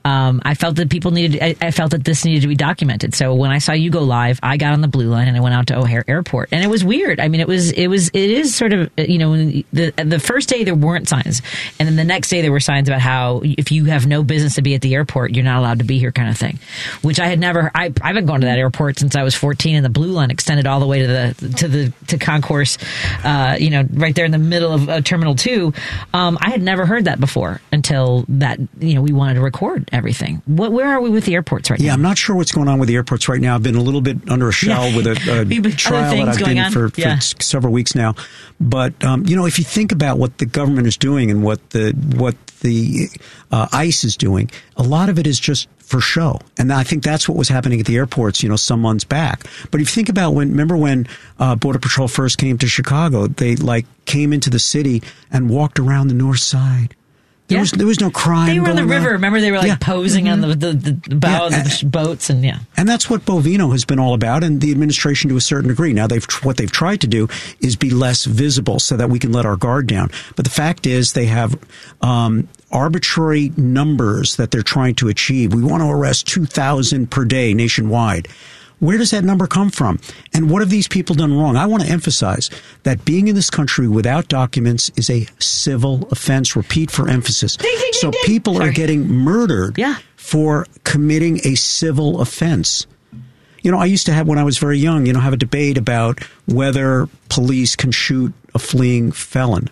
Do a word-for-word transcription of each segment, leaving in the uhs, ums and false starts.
um, I felt that people needed, I, I felt that this needed to be documented. So when I saw you go live, I got on the Blue Line and I went out to O'Hare Airport, and it was weird. I mean, it was, it was, it is sort of, you know, the the first day there weren't signs, and then the next day there were signs about how if you have no business to be at the airport, you're not allowed to be here, kind of thing. Which I had never. I, I've been going to that airport since I was fourteen, and the Blue Line extended all the way to the to the to Concourse, uh, you know, right there in the middle of uh, Terminal Two. Um, I had never heard that before until that. You know, we wanted to record everything. What, where are we with the airports right yeah, now? Yeah, I'm not sure what's going on with the airports right now. I've been a little bit under a shell yeah. with a, a trial that I've been on. for, yeah. for several weeks now. But um, you know, if you think about what the government is doing and what the what the uh, ICE is doing, a lot of it is just for show. And I think that's what was happening at the airports, you know, some months back. But if you think about when, remember when uh, Border Patrol first came to Chicago, they like came into the city and walked around the north side. There yeah. was there was no crime. They were on the river. On. Remember, they were like yeah. posing mm-hmm. on the, the, the bow yeah. of the boats, and yeah. And that's what Bovino has been all about, and the administration to a certain degree. Now, they've what they've tried to do is be less visible so that we can let our guard down. But the fact is, they have um, arbitrary numbers that they're trying to achieve. We want to arrest two thousand per day nationwide. Where does that number come from? And what have these people done wrong? I want to emphasize that being in this country without documents is a civil offense. Repeat for emphasis. Ding, ding, so ding, people Sorry. are getting murdered yeah. for committing a civil offense. You know, I used to have, when I was very young, you know, have a debate about whether police can shoot a fleeing felon.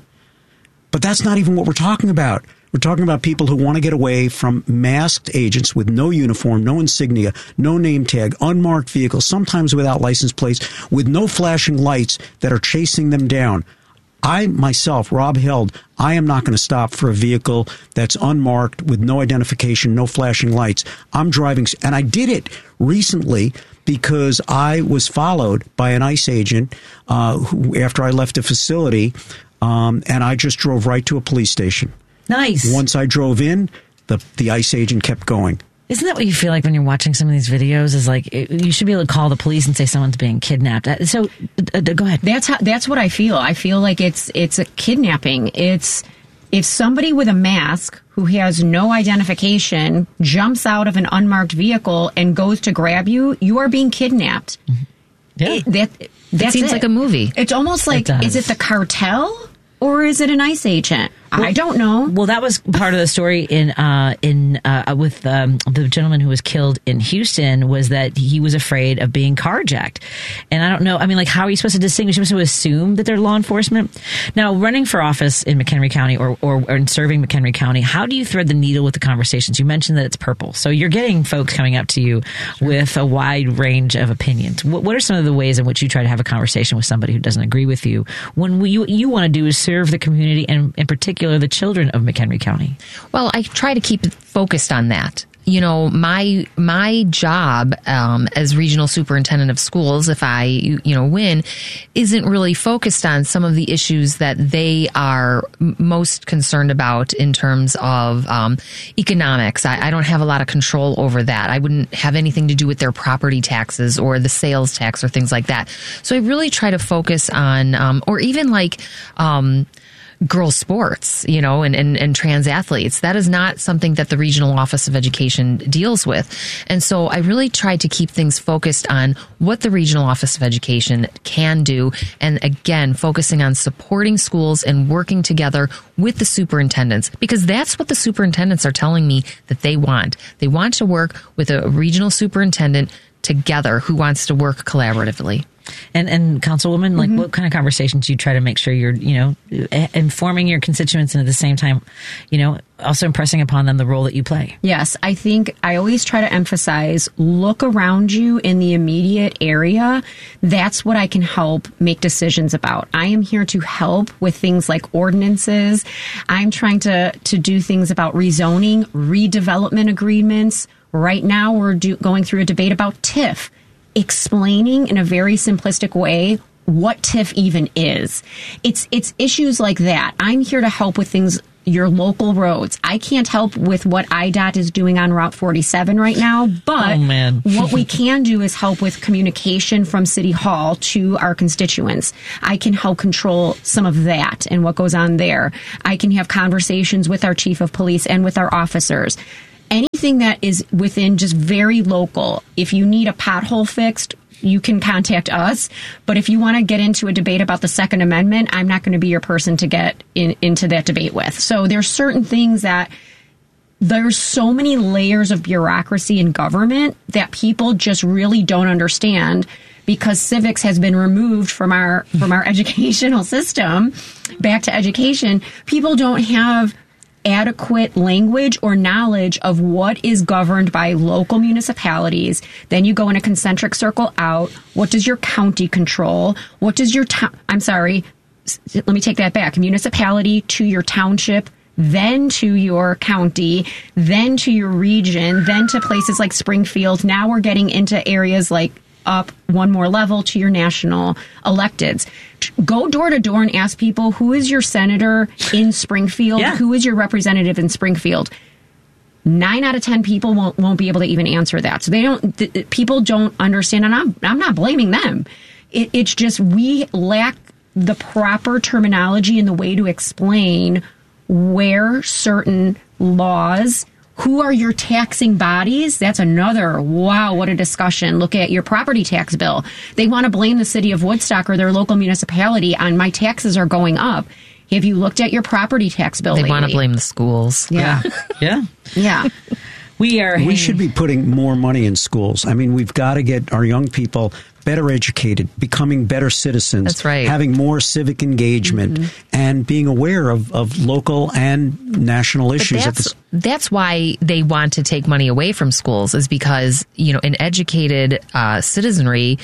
But that's not even what we're talking about. We're talking about people who want to get away from masked agents with no uniform, no insignia, no name tag, unmarked vehicles, sometimes without license plates, with no flashing lights that are chasing them down. I myself, Rob Held, I am not going to stop for a vehicle that's unmarked with no identification, no flashing lights. I'm driving, and I did it recently because I was followed by an ICE agent uh, who, after I left a facility, um, and I just drove right to a police station. Nice. Once I drove in, the the ICE agent kept going. Isn't that what you feel like when you're watching some of these videos? Is like it, you should be able to call the police and say someone's being kidnapped. So, uh, go ahead. That's how. That's what I feel. I feel like it's it's a kidnapping. It's if somebody with a mask who has no identification jumps out of an unmarked vehicle and goes to grab you, you are being kidnapped. Mm-hmm. Yeah, it, that that seems it. like a movie. It's almost like it is it the cartel or is it an ICE agent? Well, I don't know. Well, that was part of the story in uh, in uh, with um, the gentleman who was killed in Houston, was that he was afraid of being carjacked. And I don't know. I mean, like, how are you supposed to distinguish? You're supposed to assume that they're law enforcement. Now, running for office in McHenry County or, or, or in serving McHenry County, how do you thread the needle with the conversations? You mentioned that it's purple. So you're getting folks coming up to you sure. with a wide range of opinions. What, what are some of the ways in which you try to have a conversation with somebody who doesn't agree with you when you, you want to do is serve the community and in particular the children of McHenry County? Well, I try to keep it focused on that. You know, my my job um, as regional superintendent of schools, if I, you know, win, isn't really focused on some of the issues that they are most concerned about in terms of um, economics. I, I don't have a lot of control over that. I wouldn't have anything to do with their property taxes or the sales tax or things like that. So I really try to focus on, um, or even like, um, girls sports, you know, and, and, and trans athletes. That is not something that the Regional Office of Education deals with. And so I really tried to keep things focused on what the Regional Office of Education can do. And again, focusing on supporting schools and working together with the superintendents, because that's what the superintendents are telling me that they want. They want to work with a regional superintendent together who wants to work collaboratively. And and Councilwoman, like, mm-hmm. what kind of conversations do you try to make sure you're, you know, informing your constituents and at the same time, you know, also impressing upon them the role that you play? Yes, I think I always try to emphasize, look around you in the immediate area. That's what I can help make decisions about. I am here to help with things like ordinances. I'm trying to, to do things about rezoning, redevelopment agreements. Right now, we're do, going through a debate about T I F. Explaining in a very simplistic way what T I F even is. It's it's issues like that. I'm here to help with things, your local roads. I can't help with what I D O T is doing on Route forty-seven right now, but oh, man. what we can do is help with communication from City Hall to our constituents. I can help control some of that and what goes on there. I can have conversations with our chief of police and with our officers. Anything Anything that is within just very local. If you need a pothole fixed, you can contact us. But if you want to get into a debate about the Second Amendment, I'm not going to be your person to get in, into that debate with. So there's certain things that there's so many layers of bureaucracy in government that people just really don't understand, because civics has been removed from our from our educational system back to education. People don't have adequate language or knowledge of what is governed by local municipalities. Then you go in a concentric circle out. What does your county control? What does your town? I'm sorry. Let me take that back. Municipality to your township, then to your county, then to your region, then to places like Springfield. Now we're getting into areas like up one more level to your national electeds. Go door to door and ask people, who is your senator in Springfield? Yeah. Who is your representative in Springfield? Nine out of ten people won't won't be able to even answer that. So they don't. Th- people don't understand, and I'm I'm not blaming them. It, it's just we lack the proper terminology and the way to explain where certain laws. Who are your taxing bodies? That's another, wow, what a discussion. Look at your property tax bill. They want to blame the city of Woodstock or their local municipality on my taxes are going up. Have you looked at your property tax bill They lately? want to blame the schools. Yeah. Yeah. Yeah. We are. We should be putting more money in schools. I mean, we've got to get our young people better educated, becoming better citizens. That's right. Having more civic engagement, mm-hmm. and being aware of, of local and national issues. But at that's, the, that's why they want to take money away from schools, is because, you know, an educated uh, citizenry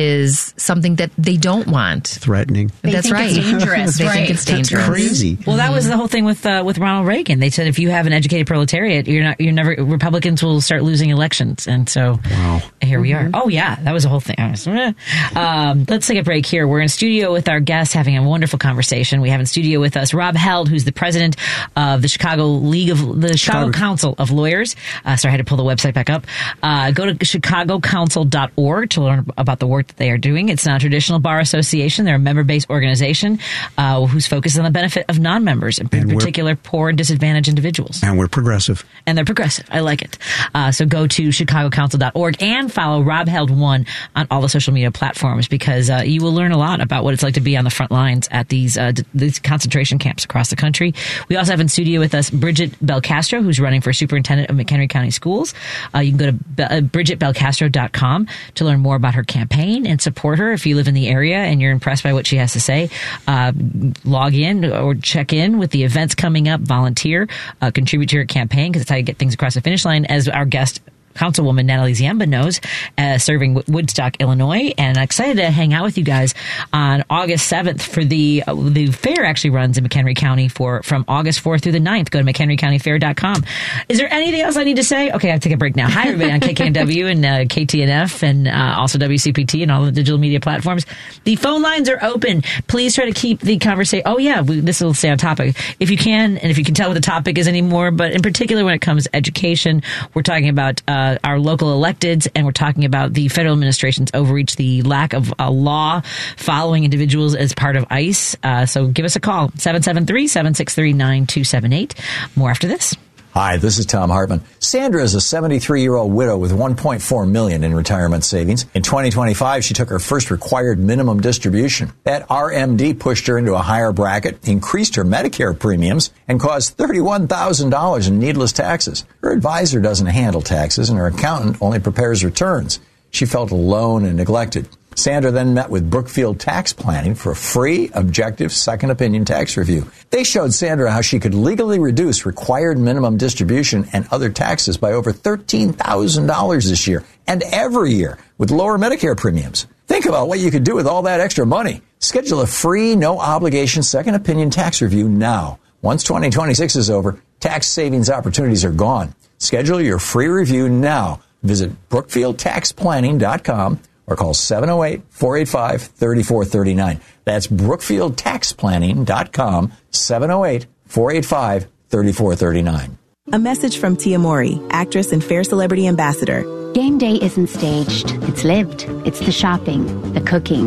is something that they don't want. Threatening. They That's think right. it's dangerous, they right. think it's dangerous. That's crazy. Well, that was the whole thing with uh, with Ronald Reagan. They said if you have an educated proletariat, you're not, you're never. Republicans will start losing elections, and so Wow. here we are. Oh yeah, that was the whole thing. I was, eh. um, let's take a break here. We're in studio with our guest, having a wonderful conversation. We have in studio with us Rob Held, who's the president of the Chicago League of the Chicago, Chicago. Council of Lawyers. Uh, sorry, I had to pull the website back up. Uh, go to chicago council dot org to learn about the work that they are doing. It's not a traditional bar association. They're a member-based organization uh, whose focus is on the benefit of non-members, in And particular poor and disadvantaged individuals. And we're progressive. And they're progressive. I like it. Uh, so go to chicago council dot org and follow Rob Held one on all the social media platforms, because uh, you will learn a lot about what it's like to be on the front lines at these uh, d- these concentration camps across the country. We also have in studio with us Bridget Belcastro, who's running for superintendent of McHenry County Schools. Uh, you can go to be- uh, bridget belcastro dot com to learn more about her campaign and support her. If you live in the area and you're impressed by what she has to say, uh, log in or check in with the events coming up, volunteer, uh, contribute to her campaign, because it's how you get things across the finish line, as our guest Councilwoman Natalie Ziemba knows, uh, serving Woodstock, Illinois, and I'm excited to hang out with you guys on August seventh for the uh, the fair. Actually runs in McHenry County for from August fourth through the ninth. Go to mchenry county fair dot com. Is there anything else I need to say? Okay, I have to take a break now. Hi everybody on K K N W and uh, K T N F and uh, also W C P T and all the digital media platforms. The phone lines are open. Please try to keep the conversation. Oh yeah, we, this will stay on topic if you can, and if you can tell what the topic is anymore. But in particular, when it comes to education, we're talking about uh, our local electeds, and we're talking about the federal administration's overreach, the lack of a law following individuals as part of ICE. Uh, so give us a call, seven seven three, seven six three, nine two seven eight. More after this. Hi, this is Tom Hartman. Sandra is a seventy-three-year-old widow with one point four million dollars in retirement savings. In twenty twenty-five, she took her first required minimum distribution. That R M D pushed her into a higher bracket, increased her Medicare premiums, and caused thirty-one thousand dollars in needless taxes. Her advisor doesn't handle taxes, and her accountant only prepares returns. She felt alone and neglected. Sandra then met with Brookfield Tax Planning for a free, objective, second opinion tax review. They showed Sandra how she could legally reduce required minimum distribution and other taxes by over thirteen thousand dollars this year and every year with lower Medicare premiums. Think about what you could do with all that extra money. Schedule a free, no-obligation second opinion tax review now. Once twenty twenty-six is over, tax savings opportunities are gone. Schedule your free review now. Visit brookfield tax planning dot com. or call seven oh eight, four eight five, three four three nine. That's brookfield tax planning dot com, seven oh eight, four eight five, three four three nine. A message from Tia Mori, actress and Fair Celebrity Ambassador. Game day isn't staged. It's lived. It's the shopping, the cooking,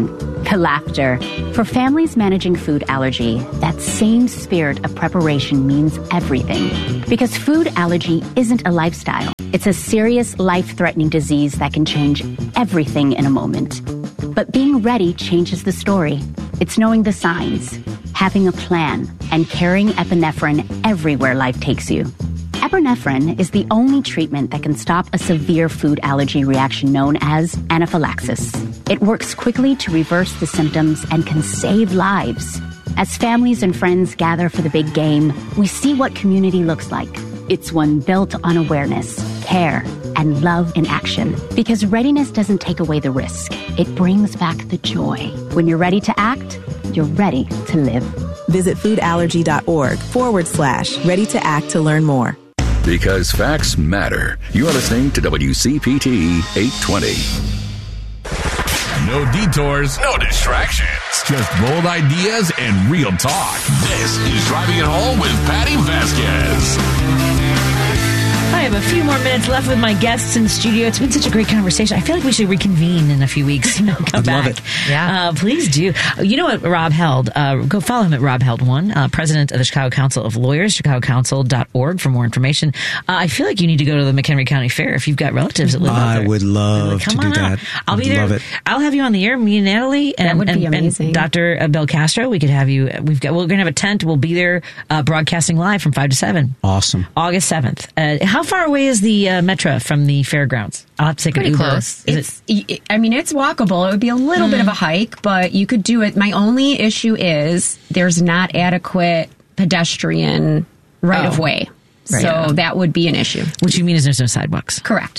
the laughter. For families managing food allergy, that same spirit of preparation means everything. Because food allergy isn't a lifestyle. It's a serious, life-threatening disease that can change everything in a moment. But being ready changes the story. It's knowing the signs, having a plan, and carrying epinephrine everywhere life takes you. Epinephrine is the only treatment that can stop a severe food allergy reaction known as anaphylaxis. It works quickly to reverse the symptoms and can save lives. As families and friends gather for the big game, we see what community looks like. It's one built on awareness, care, and love in action. Because readiness doesn't take away the risk. It brings back the joy. When you're ready to act, you're ready to live. Visit foodallergy.org forward slash ready to act to learn more. Because facts matter. You're listening to W C P T eight twenty. No detours, no distractions. Just bold ideas and real talk. This is Driving It Home with Patty Vasquez. I have a few more minutes left with my guests in the studio. It's been such a great conversation. I feel like we should reconvene in a few weeks. You know, come I'd back. love it. Yeah, uh, please do. You know what, Rob Held? Uh, go follow him at Rob Held one, uh, president of the Chicago Council of Lawyers, chicago council dot org for more information. Uh, I feel like you need to go to the McHenry County Fair if you've got relatives that live out I there. would love Come to do on that. I'll I'd be there. love it. I'll have you on the air, me and Natalie, and, That would be and, amazing. and Doctor Belcastro. We could have you. We've got. We're going to have a tent. We'll be there uh, broadcasting live from five to seven. Awesome. August seventh. Uh, how far away is the uh, Metro from the fairgrounds? I'll have to take Pretty an Uber. close. Is It's, it, I mean, it's walkable. It would be a little bit of a hike, but you could do it. My only issue is there's not adequate pedestrian right of way. Right. So Yeah. that would be an issue. what you mean is there's no sidewalks? Correct.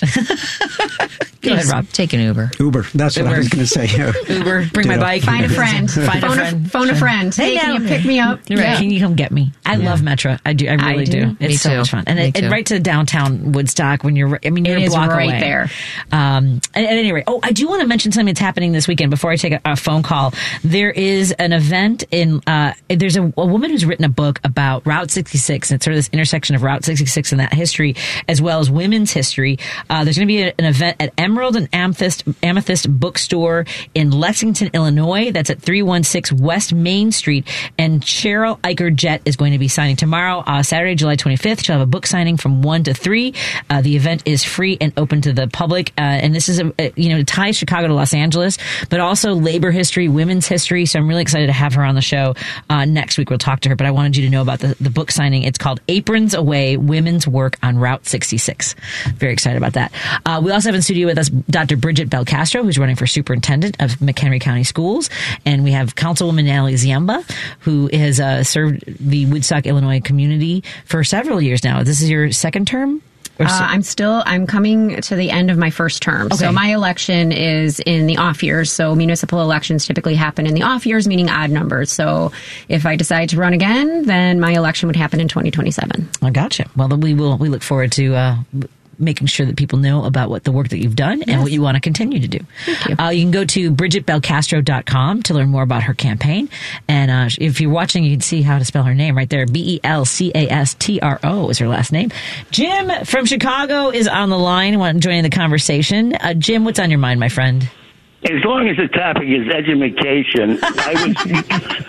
Go ahead, Rob. Take an Uber. Uber. That's what Uber. I was going to say. Uber, bring my Ditto. bike. Find a friend. Find a phone friend. phone a friend. Hey, Hey, can now. you pick me up? Right. Yeah. Can you come get me? I love Metro. I do. I really I do. It's Me so too. much fun. And, Me it, and too. right to downtown Woodstock when you're, I mean, you're It a is block right away. there. Um, at, at any rate, oh, I do want to mention something that's happening this weekend before I take a, a phone call. There is an event in, uh, there's a, a woman who's written a book about Route sixty-six and sort of this intersection of Route sixty-six and that history, as well as women's history. Uh, there's going to be a, an event at Emerald and Amethyst, Amethyst Bookstore in Lexington, Illinois. That's at three one six West Main Street. And Cheryl Eicher Jett is going to be signing tomorrow, uh, Saturday, July twenty-fifth. She'll have a book signing from one to three. Uh, the event is free and open to the public. Uh, and this is, a, a, you know, it ties Chicago to Los Angeles, but also labor history, women's history. So I'm really excited to have her on the show uh, next week. We'll talk to her, but I wanted you to know about the, the book signing. It's called Aprons Away, Women's Work on Route sixty-six. Very excited about that. Uh, we also have in studio with us Doctor Bridget Belcastro, who's running for superintendent of McHenry County Schools. And we have Councilwoman Natalie Ziemba, who has uh, served the Woodstock, Illinois community for several years now. This is your second term? Or Uh, so- I'm still, I'm coming to the end of my first term. Okay. So my election is in the off years. So municipal elections typically happen in the off years, meaning odd numbers. So if I decide to run again, then my election would happen in twenty twenty-seven. I gotcha. Well, then we will. We look forward to uh, making sure that people know about what the work that you've done and what you want to continue to do. Thank you. Uh, you can go to bridget belcastro dot com to learn more about her campaign. And uh, if you're watching, you can see how to spell her name right there. B E L C A S T R O is her last name. Jim from Chicago is on the line, want joining the conversation. Uh, Jim, what's on your mind, my friend? As long as the topic is education, I was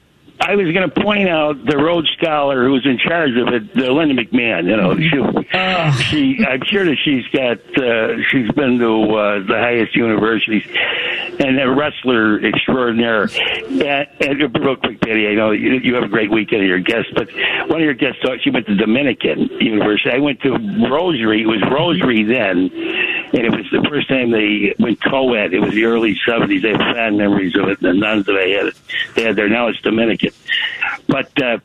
I was going to point out the Rhodes Scholar who's in charge of it, uh, Linda McMahon. You know, she, she I'm sure that she's got uh, she's been to uh, the highest universities, and a wrestler extraordinaire. And, and real quick, Patty, I know you, you have a great weekend of your guests, but one of your guests thought she went to Dominican University. I went to Rosary. It was Rosary then, and it was the first time they went co-ed. It was the early seventies. I have fond memories of it. The nuns that I had, they had there. Now it's Dominican. But uh,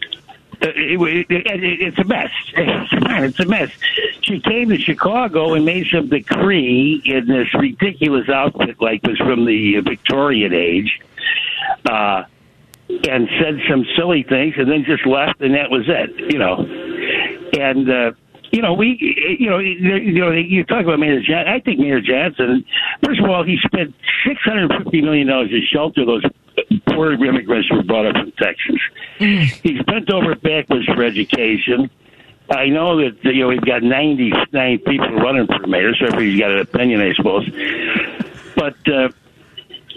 it, it, it, it's a mess. It's a mess. She came to Chicago and made some decree in this ridiculous outfit, like was from the Victorian age, uh, and said some silly things, and then just left, and that was it. You know, and. Uh, You know, we, you know, you know, you talk about Mayor Johnson. I think Mayor Johnson, first of all, he spent six hundred fifty million dollars to shelter those poor immigrants who were brought up from Texas. Mm. He's bent over backwards for education. I know that, you know, we've got ninety-nine people running for mayor, so everybody's got an opinion, I suppose. But, uh,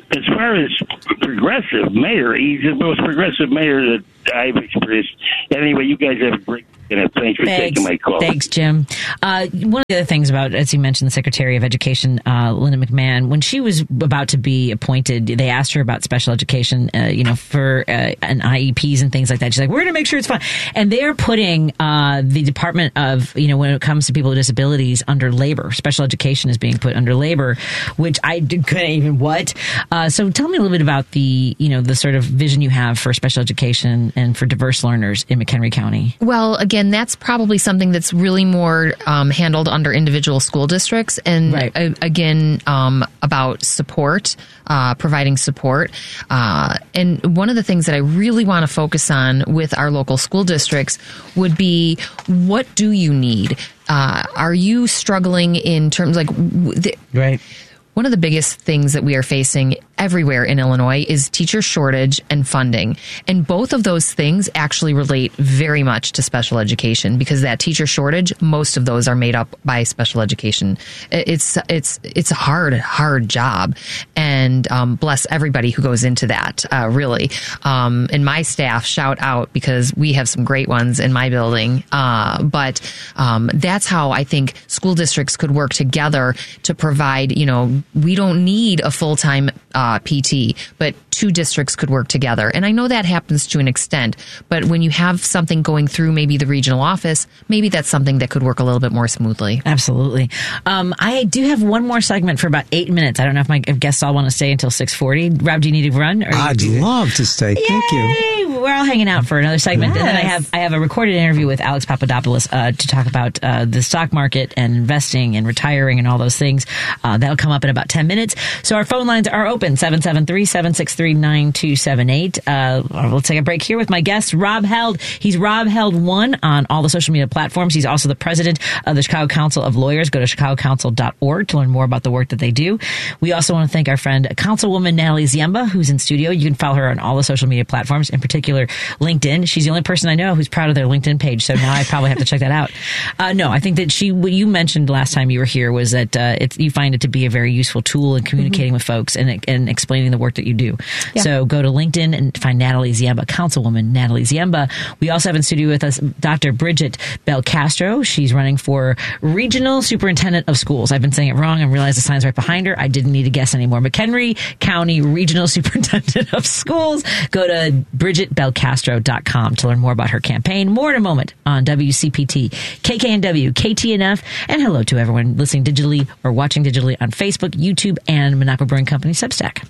as far as progressive mayor, he's the most progressive mayor that I've experienced. Anyway, you guys have a great weekend. Thanks for Thanks. taking my call. Thanks, Jim. Uh, one of the other things about, as you mentioned, the Secretary of Education, uh, Linda McMahon, when she was about to be appointed, they asked her about special education, uh, you know, for uh, an I E Ps and things like that. She's like, we're going to make sure it's fun. And they're putting uh, the Department of, you know, when it comes to people with disabilities under labor. Special education is being put under labor, which I couldn't even, what? Uh, so tell me a little bit about the, you know, the sort of vision you have for special education and for diverse learners in McHenry County. Well, again, that's probably something that's really more um, handled under individual school districts. And Right. uh, again, um, about support, uh, providing support. Uh, and one of the things that I really want to focus on with our local school districts would be, what do you need? Uh, are you struggling in terms like w- the, Right. One of the biggest things that we are facing everywhere in Illinois is teacher shortage and funding. And both of those things actually relate very much to special education, because that teacher shortage, most of those are made up by special education. It's it's it's a hard, hard job. And um, bless everybody who goes into that, uh, really. Um, and my staff, shout out, because we have some great ones in my building. Uh, but um, that's how I think school districts could work together to provide, you know, we don't need a full-time uh, P T, but two districts could work together. And I know that happens to an extent, but when you have something going through maybe the regional office, maybe that's something that could work a little bit more smoothly. Absolutely. Um, I do have one more segment for about eight minutes. I don't know if my if guests all want to stay until six forty. Rob, do you need to run? Or I'd you love to stay. Thank you. Yay! We're all hanging out for another segment. Yes. And then I have I have a recorded interview with Alex Papadopoulos uh, to talk about uh, the stock market and investing and retiring and all those things. Uh, that'll come up in about ten minutes. So our phone lines are open, seven seven three, seven six three, nine two seven eight. Uh, let's take a break here with my guest, Rob Held. He's Rob Held one on all the social media platforms. He's also the president of the Chicago Council of Lawyers. Go to chicago council dot org to learn more about the work that they do. We also want to thank our friend, Councilwoman Natalie Ziemba, who's in studio. You can follow her on all the social media platforms, in particular LinkedIn. She's the only person I know who's proud of their LinkedIn page, so now I probably have to check that out. Uh, no, I think that she, what you mentioned last time you were here was that uh, it's, you find it to be a very useful tool in communicating mm-hmm. with folks and, and explaining the work that you do. Yeah. So go to LinkedIn and find Natalie Ziemba, Councilwoman Natalie Ziemba. We also have in studio with us Doctor Bridget Belcastro. She's running for Regional Superintendent of Schools. I've been saying it wrong and realized the sign's right behind her. I didn't need to guess anymore. McHenry County Regional Superintendent of Schools. Go to bridget belcastro dot com to learn more about her campaign. More in a moment on W C P T, K K N W, K T N F, and hello to everyone listening digitally or watching digitally on Facebook, YouTube, and Monaco Brewing Company Substack.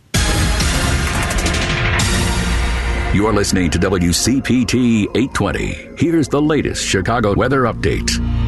You're listening to W C P T eight twenty. Here's the latest Chicago weather update.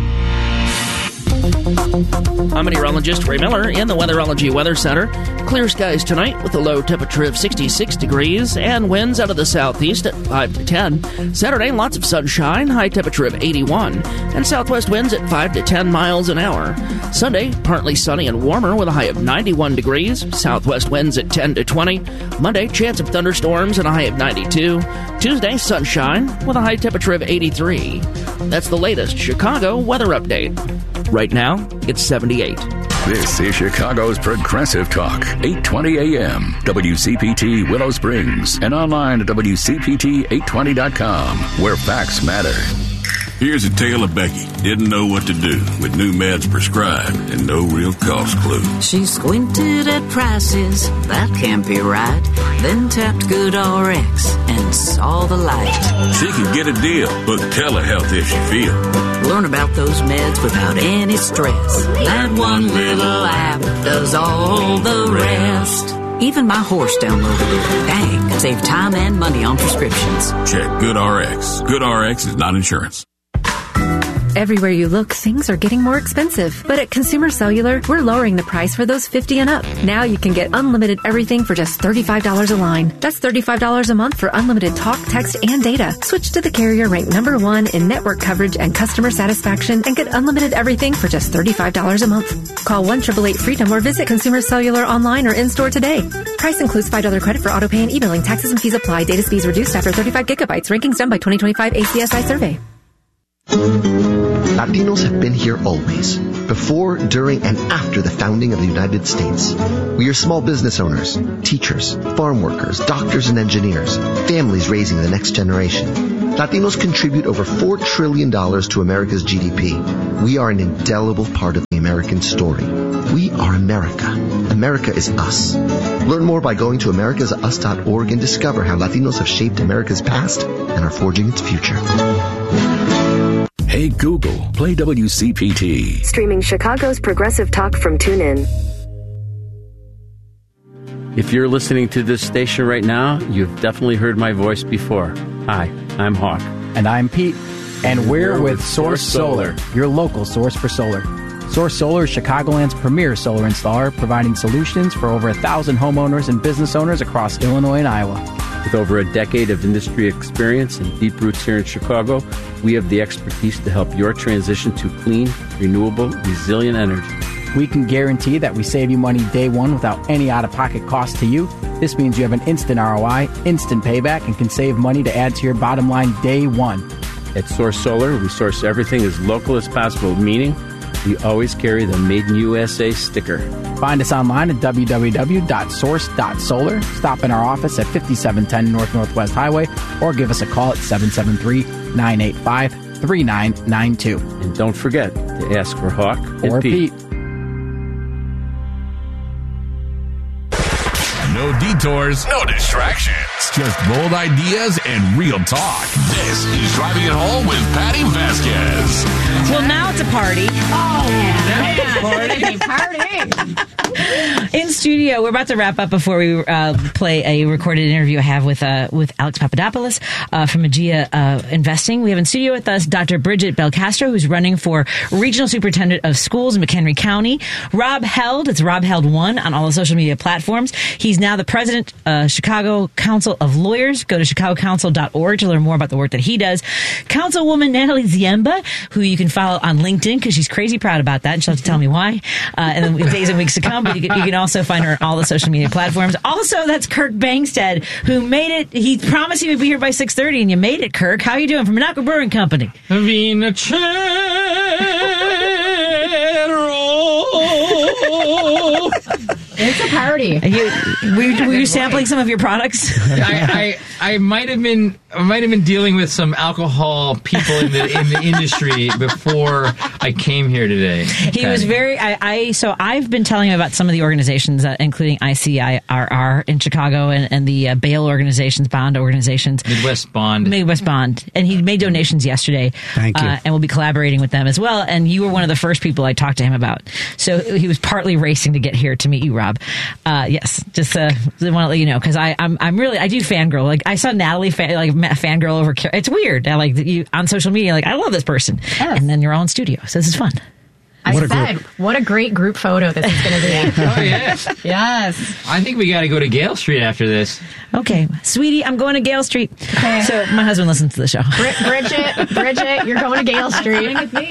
I'm meteorologist Ray Miller in the Weatherology Weather Center. Clear skies tonight with a low temperature of sixty-six degrees and winds out of the southeast at five to ten. Saturday, lots of sunshine, high temperature of eighty-one, and southwest winds at five to ten miles an hour. Sunday, partly sunny and warmer with a high of ninety-one degrees, southwest winds at ten to twenty. Monday, chance of thunderstorms and a high of ninety-two. Tuesday, sunshine with a high temperature of eighty-three. That's the latest Chicago weather update. Right now, it's seventy-eight. This is Chicago's Progressive Talk, eight twenty a m, W C P T Willow Springs, and online at W C P T eight twenty dot com, where facts matter. Here's a tale of Becky. Didn't know what to do with new meds prescribed and no real cost clue. She squinted at prices, that can't be right. Then tapped GoodRx and saw the light. She could get a deal, book telehealth if she feel. Learn about those meds without any stress. That one little app does all the rest. Even my horse downloaded it. Dang, save time and money on prescriptions. Check GoodRx. GoodRx is not insurance. Everywhere you look, things are getting more expensive. But at Consumer Cellular, we're lowering the price for those fifty and up. Now you can get unlimited everything for just thirty-five dollars a line. That's thirty-five dollars a month for unlimited talk, text, and data. Switch to the carrier ranked number one in network coverage and customer satisfaction and get unlimited everything for just thirty-five dollars a month. Call one eight eight eight freedom or visit Consumer Cellular online or in-store today. Price includes five dollars credit for auto pay and e-billing. Taxes and fees apply. Data speeds reduced after thirty-five gigabytes. Rankings done by twenty twenty-five A C S I survey. Latinos have been here always, before, during, and after the founding of the United States. We are small business owners, teachers, farm workers, doctors and engineers, families raising the next generation. Latinos contribute over four trillion dollars to America's G D P. We are an indelible part of the American story. We are America. America is us. Learn more by going to americas us dot org and discover how Latinos have shaped America's past and are forging its future. Hey Google, play W C P T. Streaming Chicago's Progressive Talk from TuneIn. If you're listening to this station right now, you've definitely heard my voice before. Hi, I'm Hawk. And I'm Pete. And we're, we're with Source Solar, your local source for solar. Source Solar is Chicagoland's premier solar installer, providing solutions for over a thousand homeowners and business owners across Illinois and Iowa. With over a decade of industry experience and deep roots here in Chicago, we have the expertise to help your transition to clean, renewable, resilient energy. We can guarantee that we save you money day one without any out-of-pocket cost to you. This means you have an instant R O I, instant payback, and can save money to add to your bottom line day one. At Source Solar, we source everything as local as possible, meaning we always carry the Made in U S A sticker. Find us online at w w w dot source dot solar. Stop in our office at fifty-seven ten North Northwest Highway or give us a call at seven seven three, nine eight five, three nine nine two. And don't forget to ask for Hawk or and Pete. Pete. No detours, no distractions. Just bold ideas and real talk. This is Driving It Home with Patty Vasquez. Well, now it's a party. Oh, yeah. Party, party. In studio, we're about to wrap up before we uh, play a recorded interview I have with uh, with Alex Papadopoulos uh, from Magia uh, Investing. We have in studio with us Doctor Bridget Belcastro, who's running for Regional Superintendent of Schools in McHenry County. Rob Held, it's Rob Held one on all the social media platforms. He's now the president of Chicago Council of Lawyers. Go to chicago council dot org to learn more about the work that he does. Councilwoman Natalie Ziemba, who you can follow on LinkedIn because she's crazy proud about that, and she'll have to tell me why uh, in the days and weeks to come. But you can, you can also find her on all the social media platforms. Also, that's Kirk Bangstead, who made it. He promised he would be here by six thirty, and you made it, Kirk. How are you doing from Minocqua Brewing Company? Vina It's a party. You, were, were you sampling some of your products? I, I, I might have been I might have been dealing with some alcohol people in the in the industry before I came here today. He Okay. was very. I, I so I've been telling him about some of the organizations, uh, including I C I R R in Chicago and, and the uh, bail organizations, bond organizations, Midwest Bond, Midwest Bond, and he made donations yesterday. Thank you. Uh, and we'll be collaborating with them as well. And you were one of the first people I talked to him about. So he was partly racing to get here to meet you, Rob. Uh, yes, just uh, want to let you know because I I'm I'm really I do fangirl. Like I saw Natalie fan, like fangirl over. It's weird. I like you on social media. Like I love this person, Yes. and then you're all in studio. So this is fun. I What a said, what a great group photo this is going to be. Oh yeah, Yes. I think we got to go to Gale Street after this. Okay, sweetie, I'm going to Gale Street. Okay. So my husband listens to the show. Brid- Bridget, Bridget, you're going to Gale Street. with me.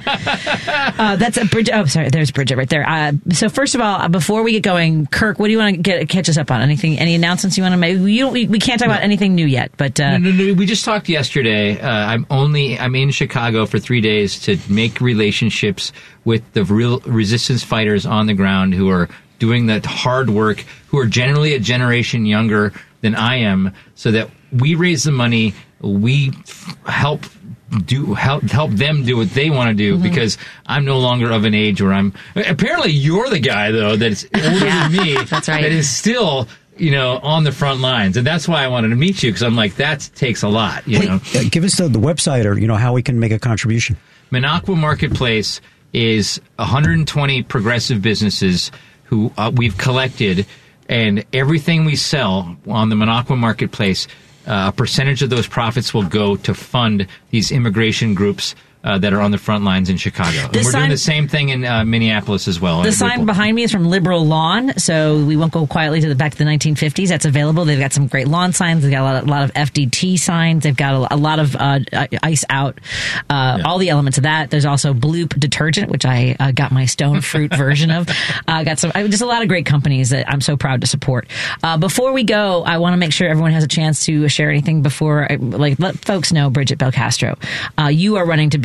Uh, that's a Bridget. Oh, sorry, there's Bridget right there. Uh, so first of all, before we get going, Kirk, what do you want to get catch us up on? Anything? Any announcements you want to make? We don't, we, we can't talk about anything new yet, but uh, No, no, no, we just talked yesterday. Uh, I'm only I'm in Chicago for three days to make relationships with the real resistance fighters on the ground who are doing that hard work, who are generally a generation younger than I am, so that we raise the money, we f- help do help help them do what they want to do, mm-hmm. because I'm no longer of an age where I'm. Apparently, you're the guy though that's older Yeah, than me. that's right. That is still, you know, on the front lines, and that's why I wanted to meet you, because I'm like, that takes a lot, you know. Uh, give us the, the website or you know how we can make a contribution. Minocqua Marketplace is one hundred twenty progressive businesses who uh, we've collected, and everything we sell on the Minocqua Marketplace, uh, a percentage of those profits will go to fund these immigration groups uh, that are on the front lines in Chicago. And we're sign- doing the same thing in uh, Minneapolis as well. the Uh, sign Whipple. behind me is from Liberal Lawn, so we won't go quietly to the back to the nineteen fifties. That's available. They've got some great lawn signs. They've got a lot of, a lot of F D T signs. They've got a, a lot of uh, ice out, uh, all the elements of that. There's also Bloop detergent, which I uh, got my stone fruit version of. Uh, got some, just a lot of great companies that I'm so proud to support. Uh, before we go, I want to make sure everyone has a chance to share anything before, I, like, let folks know, Bridget Belcastro, uh, you are running to be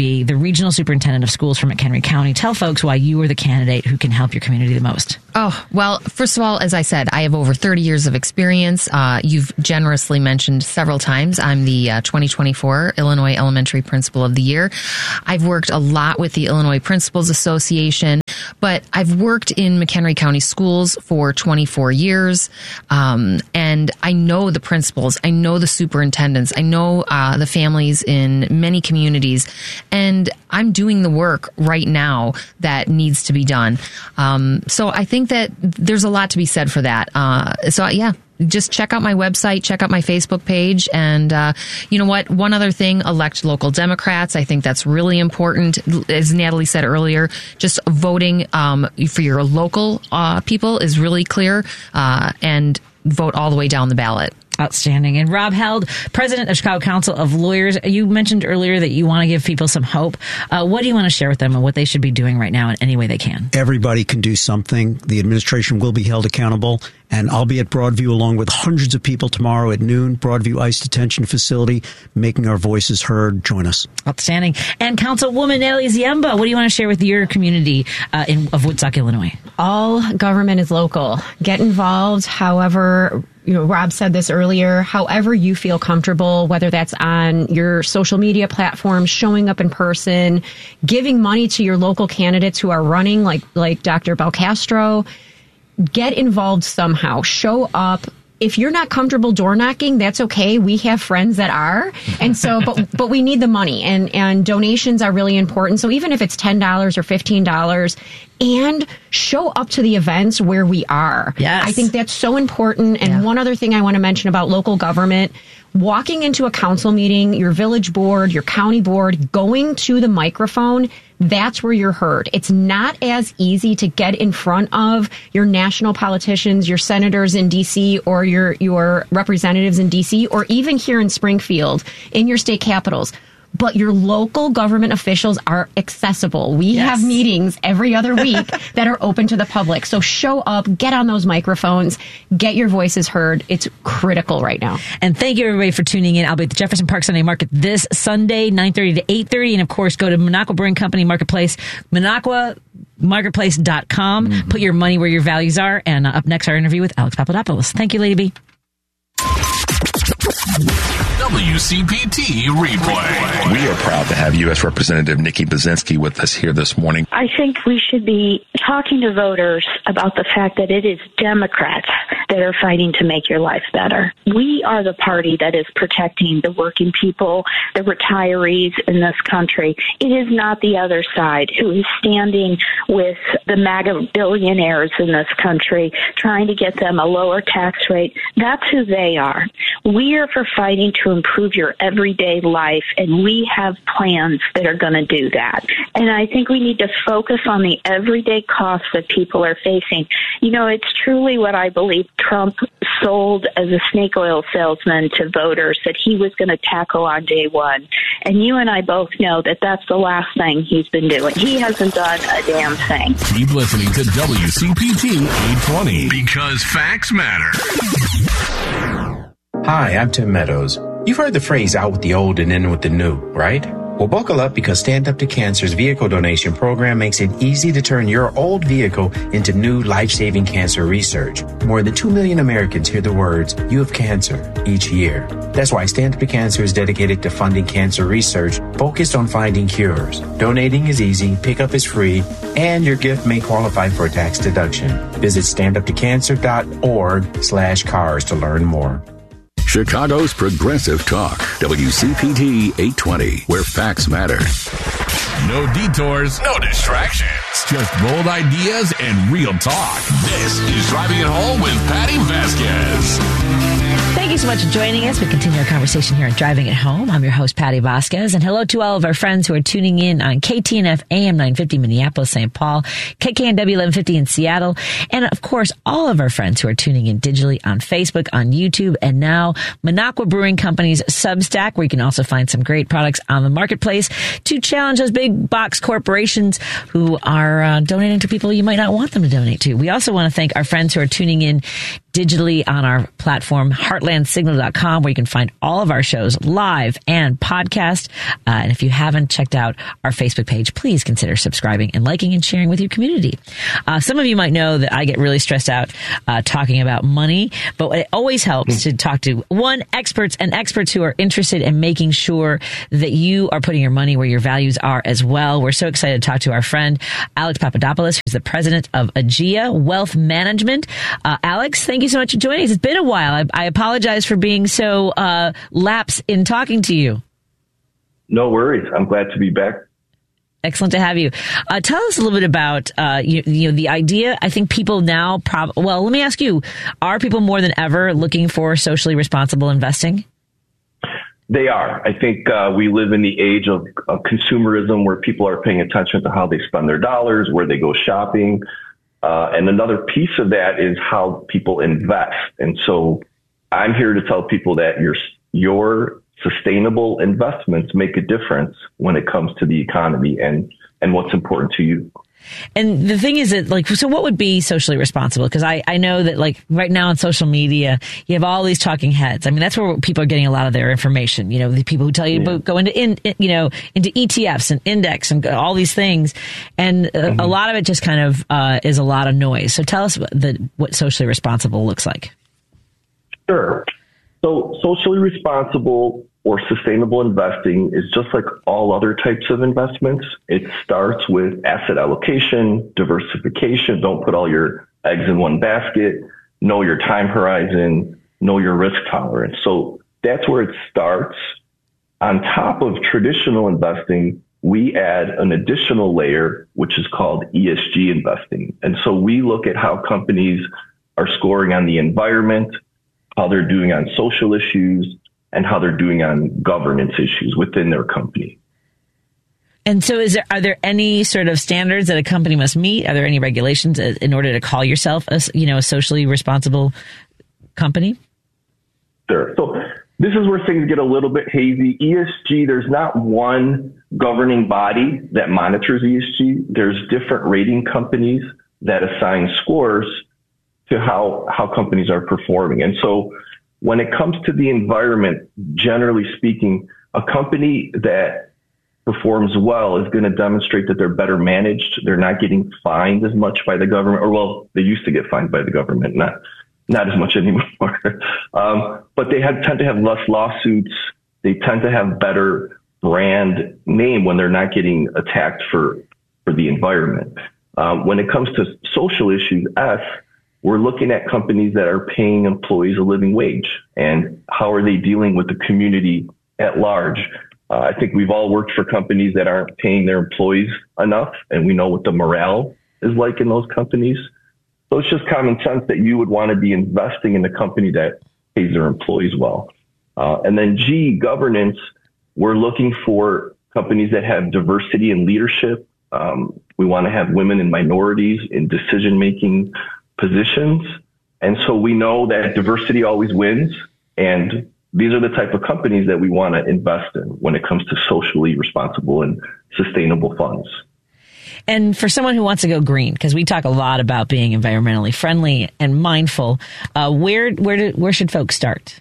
be the regional superintendent of schools for McHenry County. Tell folks why you are the candidate who can help your community the most. Oh, well, first of all, as I said, I have over thirty years of experience. Uh, you've generously mentioned several times I'm the uh, twenty twenty-four Illinois Elementary Principal of the Year. I've worked a lot with the Illinois Principals Association, but I've worked in McHenry County schools for twenty-four years, um, and I know the principals, I know the superintendents, I know uh, the families in many communities, and I'm doing the work right now that needs to be done. Um, so I think that there's a lot to be said for that. Uh, so yeah, just check out my website, check out my Facebook page. And uh, you know what? One other thing, elect local Democrats. I think that's really important. As Natalie said earlier, just voting um, for your local uh, people is really clear, uh, and vote all the way down the ballot. Outstanding. And Rob Held, president of Chicago Council of Lawyers, you mentioned earlier that you want to give people some hope. Uh, what do you want to share with them and what they should be doing right now in any way they can? Everybody can do something. The administration will be held accountable. And I'll be at Broadview along with hundreds of people tomorrow at noon, Broadview ICE Detention Facility, making our voices heard. Join us. Outstanding. And Councilwoman Nellie Ziemba, what do you want to share with your community uh, in, of Woodstock, Illinois? All government is local. Get involved however, you know, Rob said this earlier, however you feel comfortable, whether that's on your social media platforms, showing up in person, giving money to your local candidates who are running, like, like Doctor Belcastro. Get involved somehow. Show up. If you're not comfortable door knocking, that's okay. We have friends that are. And so, but, but we need the money, and, and donations are really important. So even if it's ten dollars or fifteen dollars, and show up to the events where we are. Yes. I think that's so important. And yeah. One other thing I want to mention about local government, walking into a council meeting, your village board, your county board, going to the microphone, that's where you're heard. It's not as easy to get in front of your national politicians, your senators in D C, or your, your representatives in D C, or even here in Springfield, in your state capitals. But your local government officials are accessible. We yes. have meetings every other week that are open to the public. So show up, get on those microphones, get your voices heard. It's critical right now. And thank you, everybody, for tuning in. I'll be at the Jefferson Park Sunday Market this Sunday, nine thirty to eight thirty. And, of course, go to Minocqua Brewing Company Marketplace, Minocqua marketplace dot com. Mm-hmm. Put your money where your values are. And uh, up next, our interview with Alex Papadopoulos. Thank you, Lady B. W C P T Replay. We are proud to have U S Representative Nikki Buzinski with us here this morning. I think we should be talking to voters about the fact that it is Democrats that are fighting to make your life better. We are the party that is protecting the working people, the retirees in this country. It is not the other side who is standing with the MAGA billionaires in this country, trying to get them a lower tax rate. That's who they are. We are for fighting to improve your everyday life, and we have plans that are going to do that. And I think we need to focus on the everyday costs that people are facing. You know, it's truly what I believe Trump sold as a snake oil salesman to voters that he was going to tackle on day one. And you and I both know that that's the last thing he's been doing. He hasn't done a damn thing. Keep listening to W C P T eight twenty because facts matter. Hi, I'm Tim Meadows. You've heard the phrase out with the old and in with the new, right? Well, buckle up because Stand Up to Cancer's vehicle donation program makes it easy to turn your old vehicle into new life-saving cancer research. More than two million Americans hear the words, "You have cancer," each year. That's why Stand Up to Cancer is dedicated to funding cancer research focused on finding cures. Donating is easy, pickup is free, and your gift may qualify for a tax deduction. Visit standuptocancer.org slash cars to learn more. Chicago's Progressive Talk, W C P T eight twenty, where facts matter. No detours, no distractions, just bold ideas and real talk. This is Driving It Home with Patty Vasquez. Thank you so much for joining us. We continue our conversation here on Driving It Home. I'm your host, Patty Vasquez, and hello to all of our friends who are tuning in on K T N F A M nine fifty Minneapolis, Saint Paul, K K N W eleven fifty in Seattle, and of course, all of our friends who are tuning in digitally on Facebook, on YouTube, and now Minocqua Brewing Company's Substack, where you can also find some great products on the marketplace to challenge those big box corporations who are uh, donating to people you might not want them to donate to. We also want to thank our friends who are tuning in digitally on our platform, heartland signal dot com, where you can find all of our shows live and podcast. Uh, and if you haven't checked out our Facebook page, please consider subscribing and liking and sharing with your community. Uh, some of you might know that I get really stressed out uh, talking about money, but it always helps to talk to one experts and experts who are interested in making sure that you are putting your money where your values are as well. We're so excited to talk to our friend Alex Papadopoulos, who's the president of Aegea Wealth Management. Uh, Alex, thank you so much for joining us. It's been a while. I, I apologize for being so uh, lapse in talking to you. No worries. I'm glad to be back. Excellent to have you. Uh, tell us a little bit about uh, you, you know the idea. I think people now, prob- well, let me ask you: are people more than ever looking for socially responsible investing? They are. I think uh, we live in the age of, of consumerism, where people are paying attention to how they spend their dollars, where they go shopping. Uh, and another piece of that is how people invest. And so I'm here to tell people that your, your sustainable investments make a difference when it comes to the economy and, and what's important to you. And the thing is that, like, so what would be socially responsible? Because I, I know that, like, right now on social media, you have all these talking heads. I mean, that's where people are getting a lot of their information. You know, the people who tell you yeah. about go into, in, you know, into E T Fs and index and all these things. And uh, mm-hmm. a lot of it just kind of uh, is a lot of noise. So tell us what, the, what socially responsible looks like. Sure. So socially responsible or sustainable investing is just like all other types of investments. It starts with asset allocation, diversification. Don't put all your eggs in one basket. Know your time horizon, know your risk tolerance. So that's where it starts. On top of traditional investing, we add an additional layer, which is called E S G investing. And so we look at how companies are scoring on the environment, how they're doing on social issues, and how they're doing on governance issues within their company. And so is there, are there any sort of standards that a company must meet? Are there any regulations in order to call yourself a, you know, a socially responsible company? Sure. So this is where things get a little bit hazy. E S G, there's not one governing body that monitors E S G. There's different rating companies that assign scores to how, how companies are performing. And so when it comes to the environment, generally speaking, a company that performs well is going to demonstrate that they're better managed. They're not getting fined as much by the government, or well, they used to get fined by the government, not not as much anymore. um, but they have, tend to have less lawsuits. They tend to have better brand name when they're not getting attacked for for the environment. Um, when it comes to social issues, S, we're looking at companies that are paying employees a living wage, and how are they dealing with the community at large. Uh, I think we've all worked for companies that aren't paying their employees enough, and we know what the morale is like in those companies. So it's just common sense that you would want to be investing in a company that pays their employees well. Uh, and then G, governance, we're looking for companies that have diversity in leadership. Um, we want to have women and minorities in decision-making positions. And so we know that diversity always wins. And these are the type of companies that we want to invest in when it comes to socially responsible and sustainable funds. And for someone who wants to go green, because we talk a lot about being environmentally friendly and mindful, uh, where where do, where should folks start?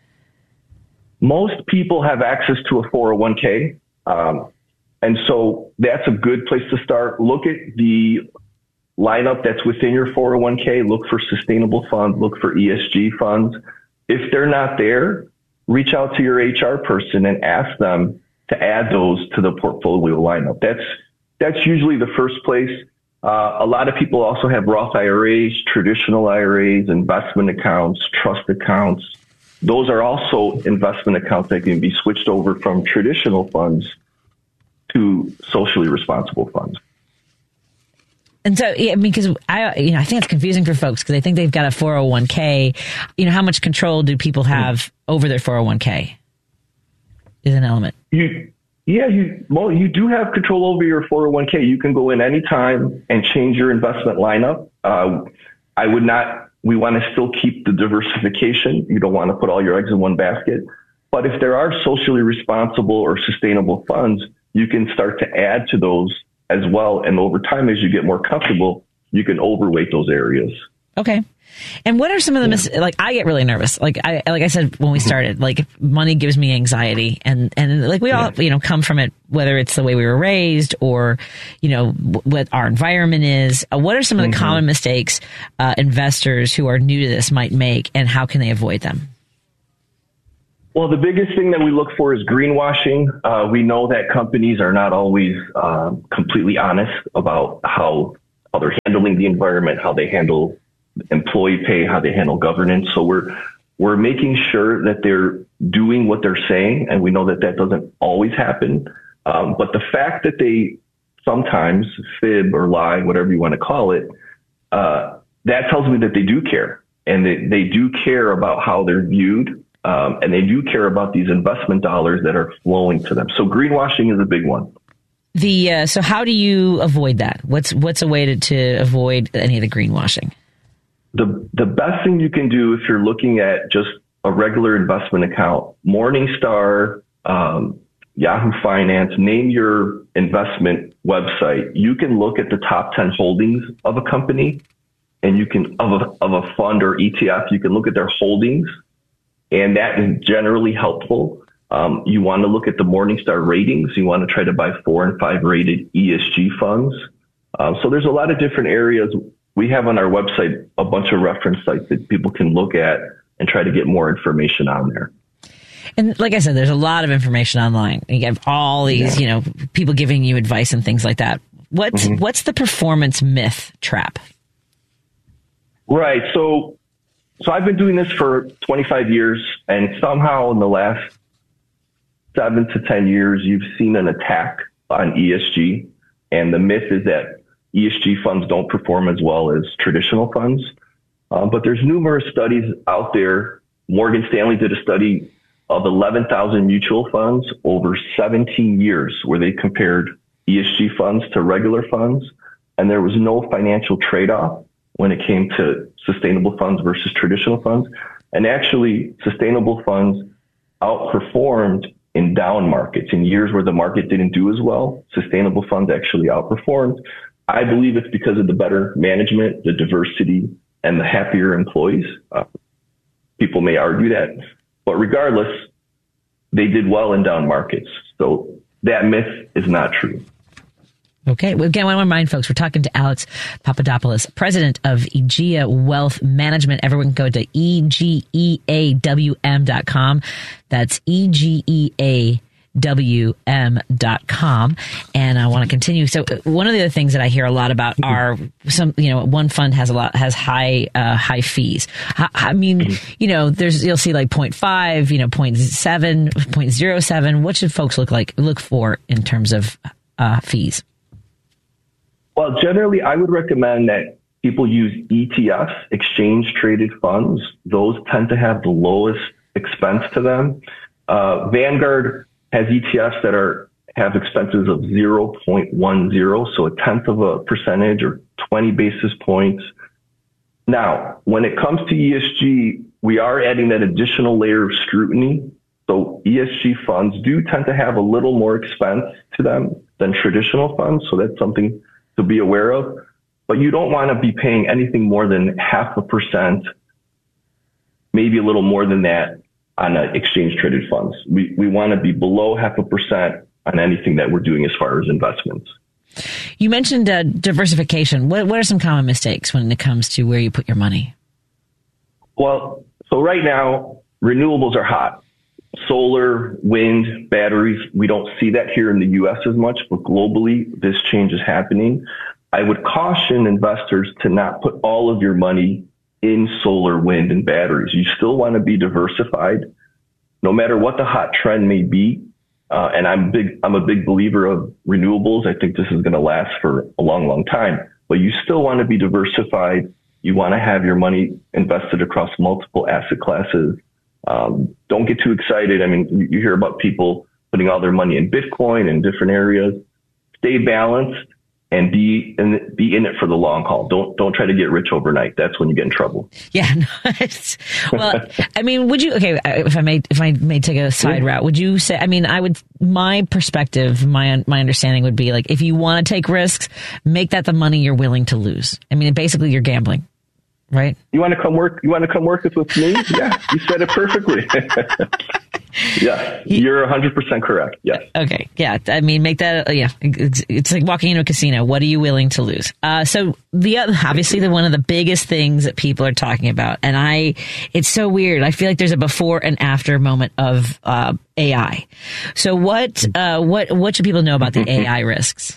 Most people have access to a four oh one k. Um, and so that's a good place to start. Look at the lineup that's within your four oh one k. Look for sustainable funds. Look for E S G funds. If they're not there, reach out to your H R person and ask them to add those to the portfolio lineup. That's that's usually the first place. Uh, a lot of people also have Roth I R As, traditional I R As, investment accounts, trust accounts. Those are also investment accounts that can be switched over from traditional funds to socially responsible funds. And so, yeah, I mean, because I, you know, I think it's confusing for folks because they think they've got a four oh one k. You know, how much control do people have mm. over their four oh one k? Is an element. You, yeah, you well, you do have control over your four oh one k. You can go in anytime and change your investment lineup. Uh, I would not. We want to still keep the diversification. You don't want to put all your eggs in one basket. But if there are socially responsible or sustainable funds, you can start to add to those as well. And over time, as you get more comfortable, you can overweight those areas. Okay. And what are some of the, mis- like, I get really nervous. Like I, like I said, when we started, like money gives me anxiety and, and like we all, you know, come from it, whether it's the way we were raised or, you know, w- what our environment is. Uh, what are some of the mm-hmm. common mistakes, uh, investors who are new to this might make, and how can they avoid them? Well, the biggest thing that we look for is greenwashing. Uh, we know that companies are not always, uh, completely honest about how, how they're handling the environment, how they handle employee pay, how they handle governance. So we're we're making sure that they're doing what they're saying, and we know that that doesn't always happen. Um, but the fact that they sometimes fib or lie, whatever you want to call it, uh, that tells me that they do care, and they, they do care about how they're viewed, um, and they do care about these investment dollars that are flowing to them. So greenwashing is a big one. The uh, so how do you avoid that? What's what's a way to, to avoid any of the greenwashing? The the best thing you can do if you're looking at just a regular investment account, Morningstar, um, Yahoo Finance, name your investment website. You can look at the top ten holdings of a company, and you can of a of a fund or E T F. You can look at their holdings, and that is generally helpful. Um, you want to look at the Morningstar ratings. You want to try to buy four and five rated E S G funds. Um, so there's a lot of different areas. We have on our website a bunch of reference sites that people can look at and try to get more information on there. And like I said, there's a lot of information online. You have all these, yeah. you know, people giving you advice and things like that. What's mm-hmm. what's the performance myth trap? Right. So, so I've been doing this for twenty-five years, and somehow in the last seven to ten years, you've seen an attack on E S G, and the myth is that E S G funds don't perform as well as traditional funds. Um, but there's numerous studies out there. Morgan Stanley did a study of eleven thousand mutual funds over seventeen years where they compared E S G funds to regular funds. And there was no financial trade-off when it came to sustainable funds versus traditional funds. And actually, sustainable funds outperformed in down markets. In years where the market didn't do as well, sustainable funds actually outperformed. I believe it's because of the better management, the diversity, and the happier employees. Uh, people may argue that, but regardless, they did well in down markets. So that myth is not true. Okay. Well, again, I want to remind folks, we're talking to Alex Papadopoulos, president of Egea Wealth Management. Everyone can go to E G E A W M dot com. That's E G E A W M dot com. And I want to continue. So one of the other things that I hear a lot about are some, you know, one fund has a lot, has high, uh, high fees. I, I mean, you know, there's, you'll see like zero point five, you know, zero point seven, zero point zero seven. What should folks look like, look for in terms of, uh, fees? Well, generally, I would recommend that people use E T Fs, exchange traded funds. Those tend to have the lowest expense to them. Uh, Vanguard has E T Fs that are have expenses of zero point one zero, so a tenth of a percentage or twenty basis points. Now, when it comes to E S G, we are adding that additional layer of scrutiny. So E S G funds do tend to have a little more expense to them than traditional funds, so that's something to be aware of. But you don't want to be paying anything more than half a percent, maybe a little more than that, on uh, exchange traded funds. We we want to be below half a percent on anything that we're doing as far as investments. You mentioned uh, diversification. What what are some common mistakes when it comes to where you put your money? Well, so right now, renewables are hot. Solar, wind, batteries, we don't see that here in the U S as much, but globally, this change is happening. I would caution investors to not put all of your money in solar, wind, and batteries. You still want to be diversified, no matter what the hot trend may be. Uh, and I'm big, I'm a big believer of renewables. I think this is going to last for a long, long time, but you still want to be diversified. You want to have your money invested across multiple asset classes. Um, don't get too excited. I mean, you, you hear about people putting all their money in Bitcoin and different areas. Stay balanced and be in, be in it for the long haul. Don't don't try to get rich overnight. That's when you get in trouble. Yeah. No, well, I mean, would you? Okay, if I may, if I may take a side yeah. route, would you say? I mean, I would. My perspective, my my understanding would be like, if you want to take risks, make that the money you're willing to lose. I mean, basically, you're gambling. right? You want to come work? You want to come work with me? Yeah, you said it perfectly. Yeah, you're one hundred percent correct. Yes. Okay. Yeah. I mean, make that, uh, yeah, it's, it's like walking into a casino. What are you willing to lose? Uh, so the other, obviously the, one of the biggest things that people are talking about, and I, it's so weird. I feel like there's a before and after moment of, uh, A I. So what, uh, what, what should people know about the A I risks?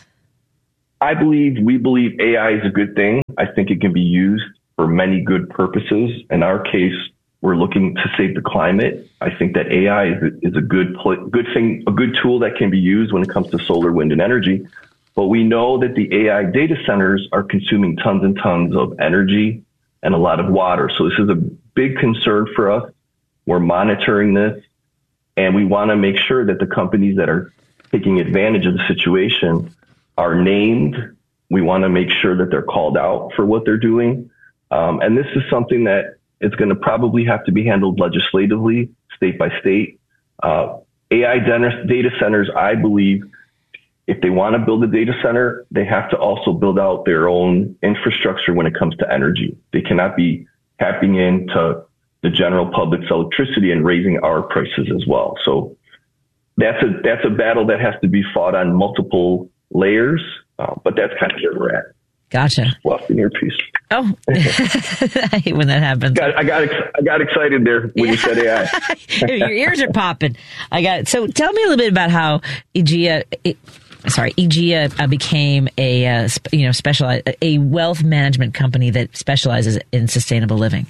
I believe, we believe A I is a good thing. I think it can be used for many good purposes. In our case, we're looking to save the climate. I think that A I is a, is a good pl- good thing, a good tool that can be used when it comes to solar, wind, and energy. But we know that the A I data centers are consuming tons and tons of energy and a lot of water. So this is a big concern for us. We're monitoring this, and we want to make sure that the companies that are taking advantage of the situation are named. We want to make sure that they're called out for what they're doing. Um, and this is something that it's going to probably have to be handled legislatively, state by state. Uh, A I data centers, I believe, if they want to build a data center, they have to also build out their own infrastructure when it comes to energy. They cannot be tapping into the general public's electricity and raising our prices as well. So that's a that's a battle that has to be fought on multiple layers, uh, but that's kind of where we're at. Gotcha. Lost an earpiece. Oh, I hate when that happens. Got, I got ex- I got excited there when you said A I. Your ears are popping. I got it. So tell me a little bit about how Egea, e, sorry, Egea uh, became a uh, sp- you know specialized a wealth management company that specializes in sustainable living.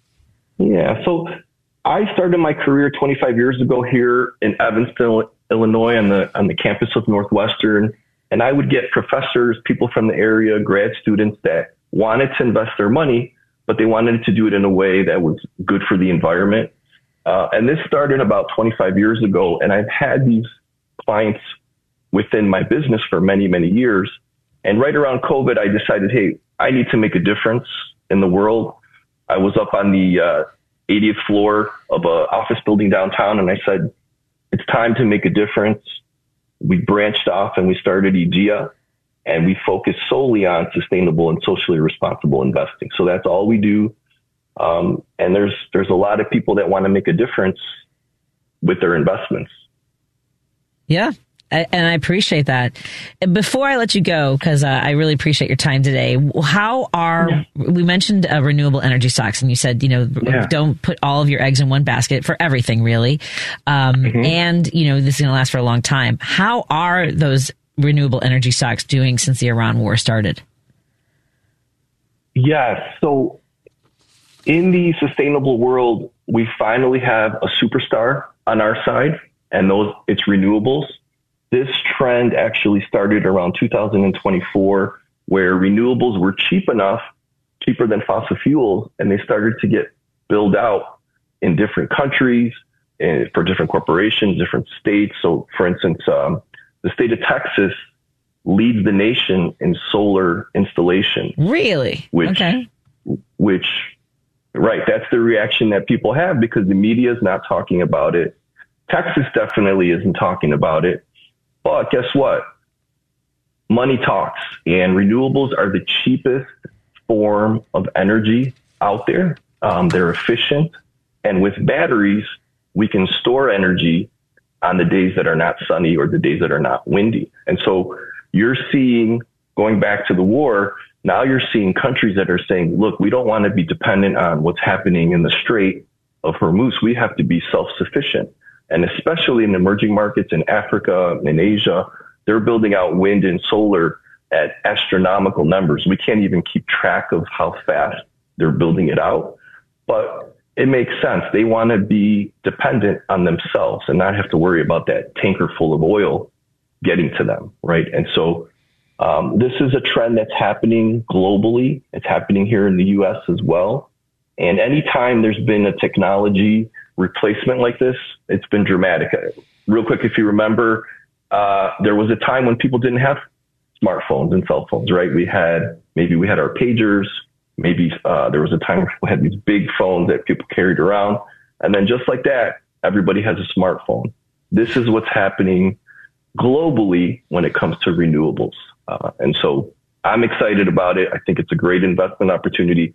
Yeah. So I started my career twenty-five years ago here in Evanston, Illinois, on the on the campus of Northwestern. And I would get professors, people from the area, grad students that wanted to invest their money, but they wanted to do it in a way that was good for the environment. Uh, and this started about twenty-five years ago. And I've had these clients within my business for many, many years. And right around COVID, I decided, hey, I need to make a difference in the world. I was up on the uh, eightieth floor of an office building downtown, and I said, it's time to make a difference. We branched off and we started Egea, and we focus solely on sustainable and socially responsible investing. So that's all we do. Um, and there's there's a lot of people that want to make a difference with their investments. Yeah. And I appreciate that. Before I let you go, because uh, I really appreciate your time today, how are, yeah. we mentioned uh, renewable energy stocks, and you said, you know, yeah. don't put all of your eggs in one basket for everything, really. Um, mm-hmm. And, you know, this is going to last for a long time. How are those renewable energy stocks doing since the Iran war started? Yes. So in the sustainable world, we finally have a superstar on our side, and those it's renewables. This trend actually started around two thousand twenty-four, where renewables were cheap enough, cheaper than fossil fuels, and they started to get built out in different countries, and for different corporations, different states. So, for instance, um, the state of Texas leads the nation in solar installation. Really? Which, okay. Which, right, that's the reaction that people have because the media is not talking about it. Texas definitely isn't talking about it. But guess what? Money talks, and renewables are the cheapest form of energy out there. Um, they're efficient. And with batteries, we can store energy on the days that are not sunny or the days that are not windy. And so you're seeing, going back to the war, now you're seeing countries that are saying, look, we don't want to be dependent on what's happening in the Strait of Hormuz. We have to be self-sufficient. And especially in emerging markets in Africa and Asia, they're building out wind and solar at astronomical numbers. We can't even keep track of how fast they're building it out. But it makes sense. They want to be dependent on themselves and not have to worry about that tanker full of oil getting to them, right? And so um, this is a trend that's happening globally. It's happening here in the U S as well. And anytime there's been a technology replacement like this, it's been dramatic. Real quick, if you remember, uh, there was a time when people didn't have smartphones and cell phones, right? We had, maybe we had our pagers, maybe uh, there was a time we had these big phones that people carried around. And then just like that, everybody has a smartphone. This is what's happening globally when it comes to renewables. Uh, and so I'm excited about it. I think it's a great investment opportunity.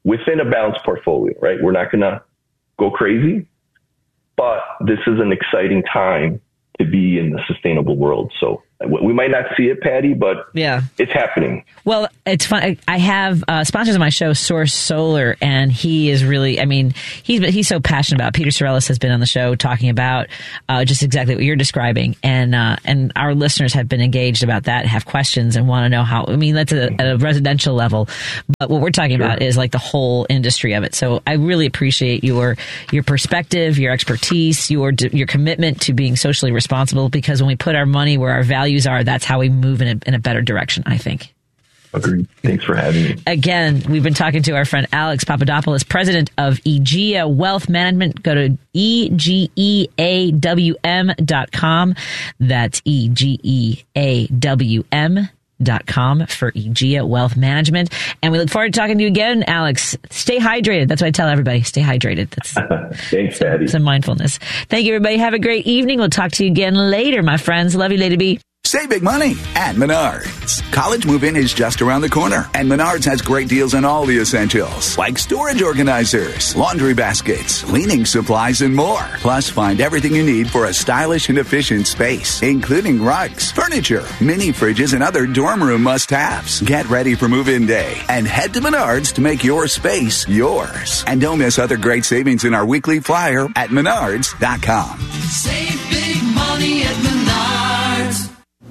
within a balanced portfolio, right? We're not going to go crazy, but this is an exciting time to be in the sustainable world. So we might not see it, Patty, but yeah, it's happening. Well, it's fun. I have uh, sponsors of my show, Source Solar, and he is really, I mean, he's he's so passionate about it. Peter Sorellis has been on the show talking about uh, just exactly what you're describing, and uh, and our listeners have been engaged about that, have questions, and want to know how. I mean, that's a, at a residential level, but what we're talking sure. about is like the whole industry of it. So I really appreciate your your perspective, your expertise, your your commitment to being socially responsible, because when we put our money where our values are, that's how we move in a, in a better direction, I think. Agreed. Thanks for having me. Again, we've been talking to our friend Alex Papadopoulos, president of Egea Wealth Management. Go to E G E A W M dot com. That's E G E A W M dot com for Egea Wealth Management. And we look forward to talking to you again, Alex. Stay hydrated. That's what I tell everybody. Stay hydrated. That's Thanks, Patty. Some mindfulness. Thank you, everybody. Have a great evening. We'll talk to you again later, my friends. Love you, Lady B. Save big money at Menards. College move-in is just around the corner, and Menards has great deals on all the essentials, like storage organizers, laundry baskets, cleaning supplies, and more. Plus, find everything you need for a stylish and efficient space, including rugs, furniture, mini fridges, and other dorm room must-haves. Get ready for move-in day and head to Menards to make your space yours. And don't miss other great savings in our weekly flyer at menards dot com. Save big money at Menards.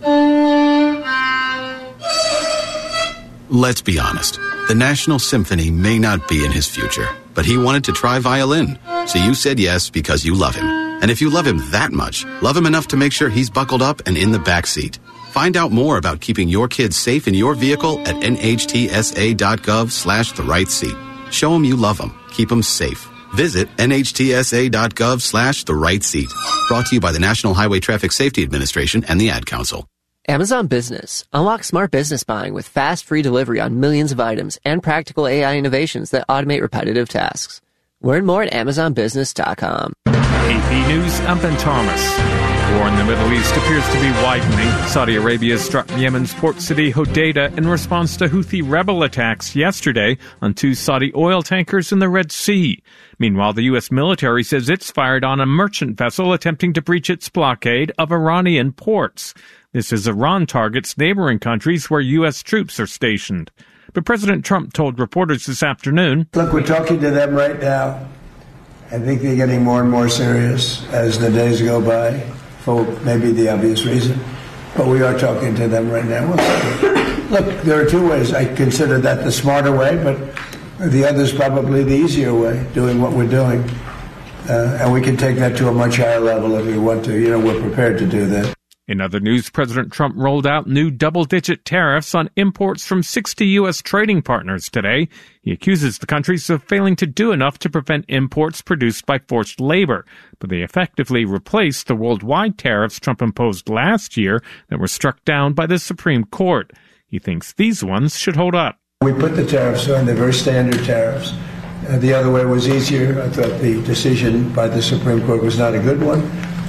Let's be honest. The National Symphony may not be in his future, but he wanted to try violin. So you said yes because you love him. And if you love him that much, love him enough to make sure he's buckled up and in the back seat. Find out more about keeping your kids safe in your vehicle at N H T S A dot gov slash the right seat. Show him you love him. Keep him safe. Visit N H T S A dot gov slash the right seat. Brought to you by the National Highway Traffic Safety Administration and the Ad Council. Amazon Business. Unlock smart business buying with fast, free delivery on millions of items and practical A I innovations that automate repetitive tasks. Learn more at amazon business dot com. A P News, I'm Ben Thomas. War in the Middle East appears to be widening. Saudi Arabia struck Yemen's port city Hodeidah in response to Houthi rebel attacks yesterday on two Saudi oil tankers in the Red Sea. Meanwhile, the U S military says it's fired on a merchant vessel attempting to breach its blockade of Iranian ports. This as Iran targets neighboring countries where U S troops are stationed. But President Trump told reporters this afternoon, Look, we're talking to them right now. I think they're getting more and more serious as the days go by, for maybe the obvious reason. But we are talking to them right now. Look, there are two ways. I consider that the smarter way, but the other is probably the easier way, doing what we're doing. Uh, and we can take that to a much higher level if we want to. You know, we're prepared to do that. In other news, President Trump rolled out new double-digit tariffs on imports from sixty U S trading partners today. He accuses the countries of failing to do enough to prevent imports produced by forced labor, but they effectively replaced the worldwide tariffs Trump imposed last year that were struck down by the Supreme Court. He thinks these ones should hold up. We put the tariffs on, they're very standard tariffs. Uh, the other way was easier. I thought the decision by the Supreme Court was not a good one.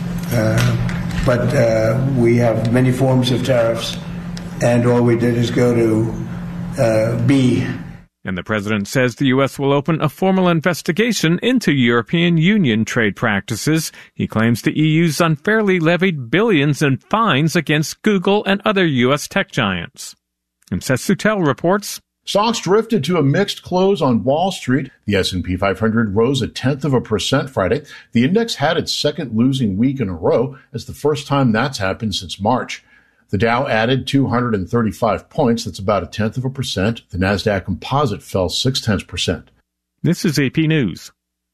Uh, But uh, we have many forms of tariffs, and all we did is go to uh, B. And the president says the U S will open a formal investigation into European Union trade practices. He claims the E U's unfairly levied billions in fines against Google and other U S tech giants. And Seth Sutel reports, Stocks drifted to a mixed close on Wall Street. The S and P five hundred rose a tenth of a percent Friday. The index had its second losing week in a row, as the first time that's happened since March. The Dow added two hundred thirty-five points. That's about a tenth of a percent. The NASDAQ composite fell six tenths percent. This is A P News.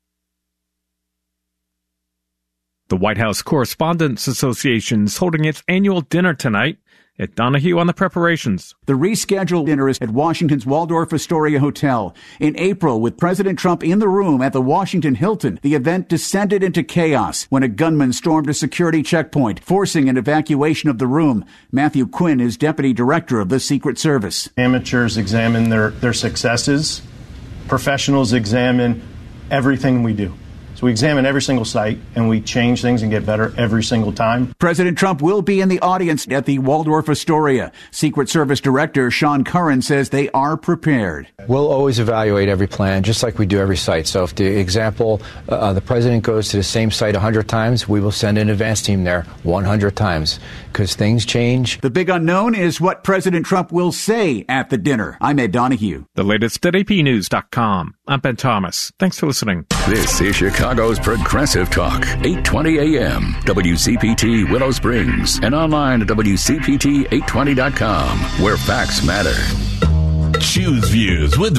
The White House Correspondents Association is holding its annual dinner tonight. At Donahue on the preparations. The rescheduled dinner is at Washington's Waldorf Astoria Hotel. In April, with President Trump in the room at the Washington Hilton, the event descended into chaos when a gunman stormed a security checkpoint, forcing an evacuation of the room. Matthew Quinn is deputy director of the Secret Service. Amateurs examine their, their successes. Professionals examine everything we do. So we examine every single site, and we change things and get better every single time. President Trump will be in the audience at the Waldorf Astoria. Secret Service Director Sean Curran says they are prepared. We'll always evaluate every plan, just like we do every site. So if the example, uh, the president goes to the same site one hundred times, we will send an advance team there one hundred times, because things change. The big unknown is what President Trump will say at the dinner. I'm Ed Donahue. The latest at A P news dot com. I'm Ben Thomas. Thanks for listening. This is Chicago's Progressive Talk, eight twenty A M, W C P T Willow Springs, and online at W C P T eight twenty dot com, where facts matter. Choose Views with